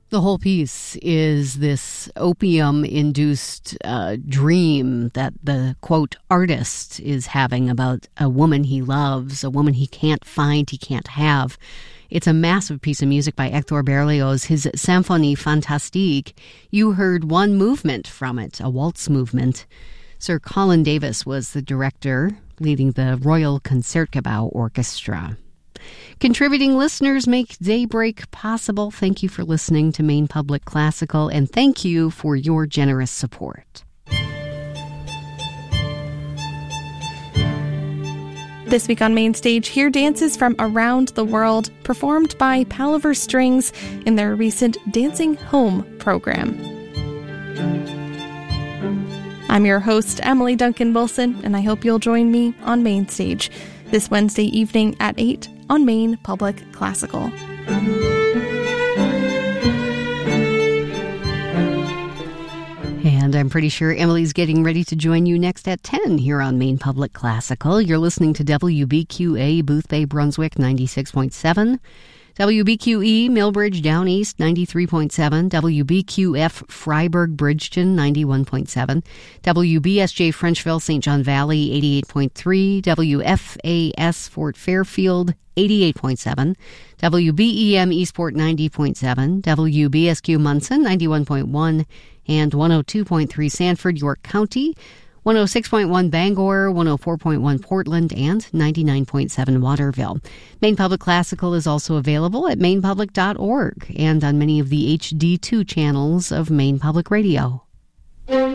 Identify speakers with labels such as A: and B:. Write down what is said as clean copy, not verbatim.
A: The whole piece is this opium-induced dream that the, quote, artist is having about a woman he loves, a woman he can't find, he can't have. It's a massive piece of music by Hector Berlioz, his Symphonie Fantastique. You heard one movement from it, a waltz movement. Sir Colin Davis was the director, leading the Royal Concertgebouw Orchestra. Contributing listeners make Daybreak possible. Thank you for listening to Maine Public Classical, and thank you for your generous support.
B: This week on Main Stage, hear dances from around the world performed by Palaver Strings in their recent Dancing Home program. I'm your host, Emily Duncan Wilson, and I hope you'll join me on Main Stage this Wednesday evening at 8 on Maine Public Classical.
A: And I'm pretty sure Emily's getting ready to join you next at 10 here on Maine Public Classical. You're listening to WBQA Boothbay Brunswick 96.7. WBQE Millbridge Down East 93.7, WBQF Freiburg Bridgeton 91.7, WBSJ Frenchville St. John Valley 88.3, WFAS Fort Fairfield 88.7, WBEM Eastport 90.7, WBSQ Munson 91.1, and 102.3 Sanford, York County, 106.1 Bangor, 104.1 Portland, and 99.7 Waterville. Maine Public Classical is also available at mainepublic.org and on many of the HD2 channels of Maine Public Radio.